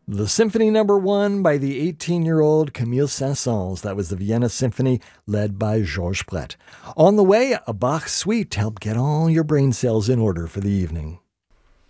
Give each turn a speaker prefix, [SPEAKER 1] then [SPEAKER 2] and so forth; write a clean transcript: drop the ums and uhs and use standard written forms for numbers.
[SPEAKER 1] The Symphony Number 1 by the 18-year-old Camille Saint-Saëns. That was the Vienna Symphony led by Georges Brett. On the way, a Bach suite to help get all your brain cells in order for the evening.